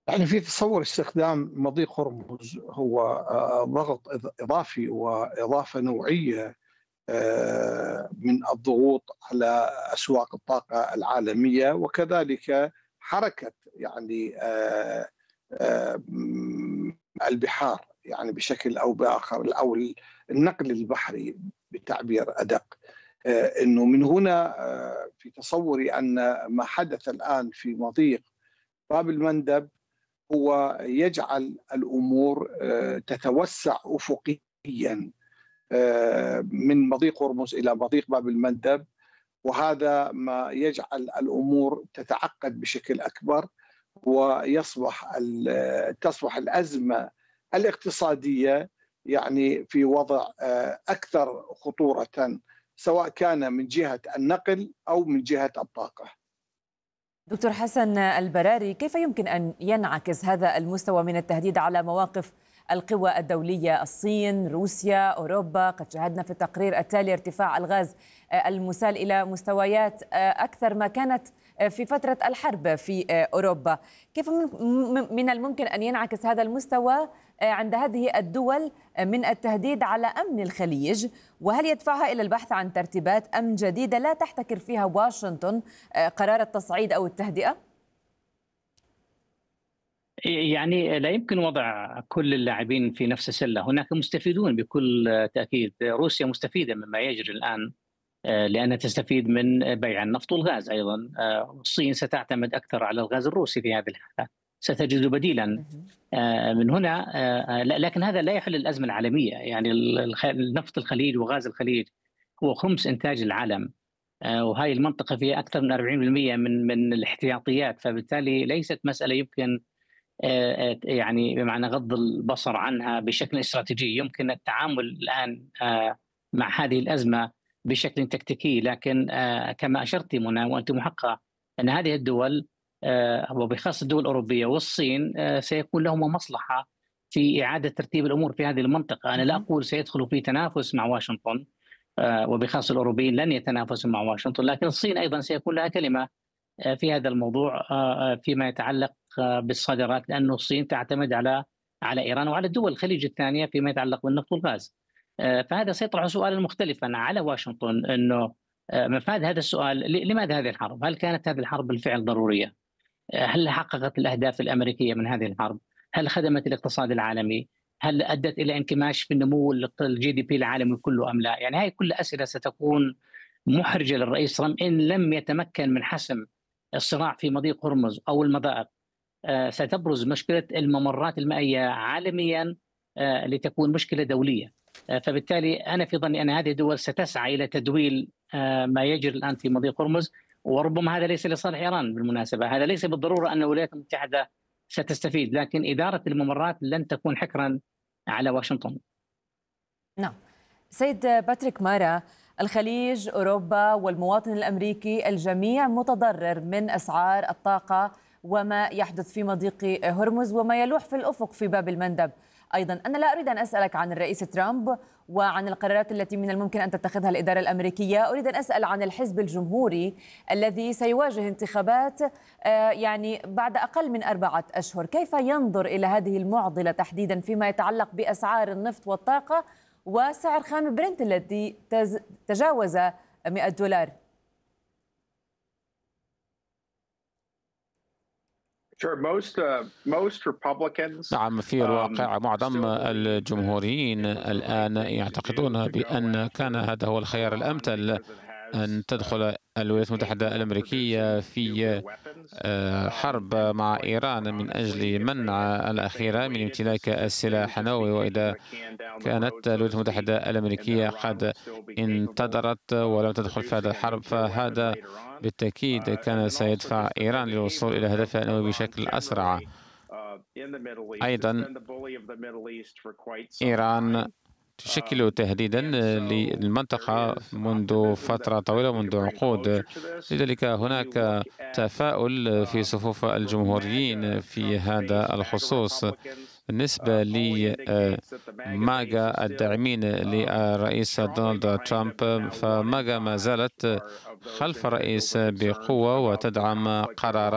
يعني في تصور استخدام مضيق هرمز هو ضغط إضافي وإضافة نوعية من الضغوط على أسواق الطاقة العالمية، وكذلك حركة يعني البحار يعني بشكل أو بآخر، أو النقل البحري بتعبير أدق. أنه من هنا في تصوري أن ما حدث الآن في مضيق باب المندب هو يجعل الأمور تتوسع أفقيا من مضيق هرمز إلى مضيق باب المندب، وهذا ما يجعل الأمور تتعقد بشكل أكبر، تصبح الأزمة الاقتصادية يعني في وضع أكثر خطورة، سواء كان من جهة النقل أو من جهة الطاقة. دكتور حسن البراري، كيف يمكن أن ينعكس هذا المستوى من التهديد على مواقف القوى الدولية؟ الصين، روسيا، أوروبا. قد شاهدنا في التقرير التالي ارتفاع الغاز المسال إلى مستويات أكثر ما كانت في فترة الحرب في أوروبا. كيف من الممكن أن ينعكس هذا المستوى عند هذه الدول من التهديد على أمن الخليج؟ وهل يدفعها إلى البحث عن ترتيبات أمن جديدة لا تحتكر فيها واشنطن قرار التصعيد أو التهدئة؟ يعني لا يمكن وضع كل اللاعبين في نفس السلة، هناك مستفيدون بكل تأكيد. روسيا مستفيدة مما يجري الآن لأنها تستفيد من بيع النفط والغاز أيضا. الصين ستعتمد أكثر على الغاز الروسي في هذه الحالة، ستجد بديلا من هنا. لكن هذا لا يحل الأزمة العالمية. يعني النفط الخليج وغاز الخليج هو خمس إنتاج العالم، وهذه المنطقة فيها أكثر من 40% من الاحتياطيات، فبالتالي ليست مسألة يمكن يعني بمعنى غض البصر عنها بشكل استراتيجي. يمكن التعامل الآن مع هذه الأزمة بشكل تكتيكي، لكن كما أشرت منى وأنت محقة أن هذه الدول وبخاصة الدول الأوروبية والصين سيكون لهم مصلحة في إعادة ترتيب الأمور في هذه المنطقة. أنا لا أقول سيدخلوا في تنافس مع واشنطن، وبخاصة الأوروبيين لن يتنافسوا مع واشنطن، لكن الصين أيضا سيكون لها كلمة في هذا الموضوع فيما يتعلق بالصادرات، لأن الصين تعتمد على إيران وعلى الدول الخليج الثانية فيما يتعلق بالنفط والغاز. فهذا سيطرح سؤالا مختلفا على واشنطن، أنه مفاد هذا السؤال: لماذا هذه الحرب؟ هل كانت هذه الحرب بالفعل ضرورية؟ هل حققت الأهداف الأمريكية من هذه الحرب؟ هل خدمت الاقتصاد العالمي؟ هل أدت إلى انكماش في النمو الجي دي بي العالمي كله أم لا؟ يعني هذه كل أسئلة ستكون محرجة للرئيس ترامب إن لم يتمكن من حسم الصراع في مضيق هرمز أو المضائق. ستبرز مشكلة الممرات المائية عالميا لتكون مشكلة دولية. فبالتالي أنا في ظني أن هذه الدول ستسعى إلى تدويل ما يجري الآن في مضيق هرمز، وربما هذا ليس لصالح إيران بالمناسبة. هذا ليس بالضرورة أن الولايات المتحدة ستستفيد، لكن إدارة الممرات لن تكون حكرا على واشنطن. نعم. سيد باتريك مارا، الخليج، أوروبا والمواطن الأمريكي الجميع متضرر من أسعار الطاقة وما يحدث في مضيق هرمز وما يلوح في الأفق في باب المندب. أيضا أنا لا أريد أن أسألك عن الرئيس ترامب وعن القرارات التي من الممكن أن تتخذها الإدارة الأمريكية، أريد أن أسأل عن الحزب الجمهوري الذي سيواجه انتخابات يعني بعد أقل من 4 أشهر. كيف ينظر إلى هذه المعضلة تحديدا فيما يتعلق بأسعار النفط والطاقة وسعر خام برنت الذي تجاوز $100؟ نعم، في الواقع معظم الجمهوريين الآن يعتقدون بأن كان هذا هو الخيار الأمثل، أن تدخل الولايات المتحدة الأمريكية في حرب مع إيران من أجل منع الأخيرة من امتلاك السلاح النووي. وإذا كانت الولايات المتحدة الأمريكية قد انتظرت ولم تدخل في هذا الحرب، فهذا بالتأكيد كان سيدفع إيران للوصول إلى هدفها النووي بشكل أسرع. أيضا إيران تشكل تهديدا للمنطقة منذ فترة طويلة، منذ عقود. لذلك هناك تفاؤل في صفوف الجمهوريين في هذا الخصوص. بالنسبة لماغا الداعمين للرئيس دونالد ترامب، فماغا ما زالت خلف الرئيس بقوة وتدعم قرارات